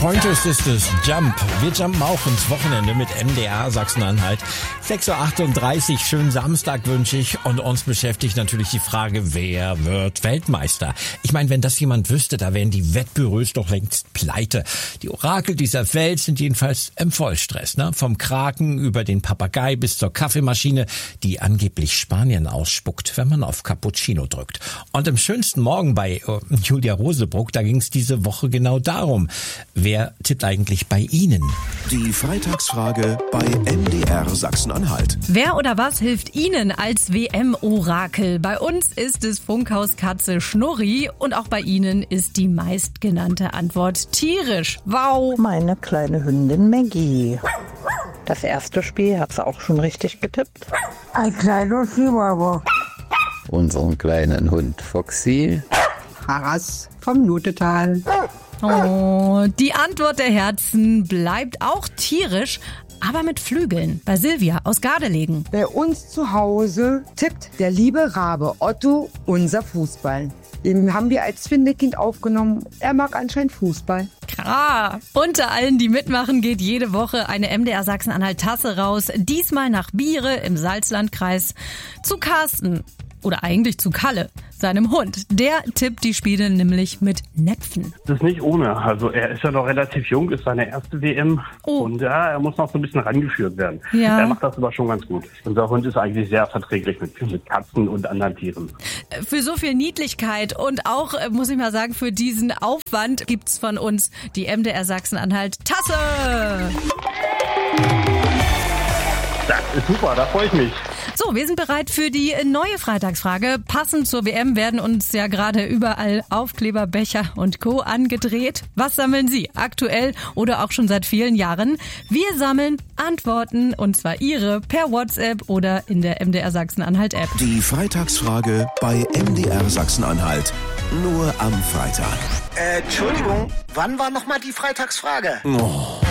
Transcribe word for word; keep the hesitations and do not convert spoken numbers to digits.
Pointers ist es. Jump. Wir jumpen auch ins Wochenende mit M D R Sachsen-Anhalt. sechs Uhr achtunddreißig, schönen Samstag wünsche ich. Und uns beschäftigt natürlich die Frage, wer wird Weltmeister? Ich meine, wenn das jemand wüsste, da wären die Wettbüros doch längst pleite. Die Orakel dieser Welt sind jedenfalls im Vollstress. Ne? Vom Kraken über den Papagei bis zur Kaffeemaschine, die angeblich Spanien ausspuckt, wenn man auf Cappuccino drückt. Und im schönsten Morgen bei äh, Julia Rosebruck, da ging es diese Woche genau darum. Wer tippt eigentlich bei Ihnen? Die Freitagsfrage bei M D R Sachsen-Anhalt. Wer oder was hilft Ihnen als W M-Orakel? Bei uns ist es Funkhauskatze Schnurri und auch bei Ihnen ist die meistgenannte Antwort tierisch. Wow! Meine kleine Hündin Maggie. Das erste Spiel hat sie auch schon richtig getippt. Ein kleiner Chihuahua. Unseren kleinen Hund Foxy. Haras vom Notetal. Oh, die Antwort der Herzen bleibt auch tierisch, aber mit Flügeln. Bei Silvia aus Gardelegen. Bei uns zu Hause tippt der liebe Rabe Otto unser Fußball. Den haben wir als Findekind aufgenommen. Er mag anscheinend Fußball. Klar. Unter allen, die mitmachen, geht jede Woche eine M D R Sachsen-Anhalt-Tasse raus. Diesmal nach Biere im Salzlandkreis zu Carsten. Oder eigentlich zu Kalle, seinem Hund. Der tippt die Spiele nämlich mit Näpfen. Das ist nicht ohne. Also er ist ja noch relativ jung, ist seine erste W M. Oh. Und ja, er muss noch so ein bisschen rangeführt werden. Ja. Er macht das aber schon ganz gut. Unser Hund ist eigentlich sehr verträglich mit, mit Katzen und anderen Tieren. Für so viel Niedlichkeit und auch, muss ich mal sagen, für diesen Aufwand gibt's von uns die M D R Sachsen-Anhalt Tasse. Das ist super, da freue ich mich. So, wir sind bereit für die neue Freitagsfrage. Passend zur W M werden uns ja gerade überall Aufkleber, Becher und Co. angedreht. Was sammeln Sie aktuell oder auch schon seit vielen Jahren? Wir sammeln Antworten und zwar Ihre per WhatsApp oder in der M D R Sachsen-Anhalt-App. Die Freitagsfrage bei M D R Sachsen-Anhalt. Nur am Freitag. Äh, Entschuldigung, wann war nochmal die Freitagsfrage? Oh.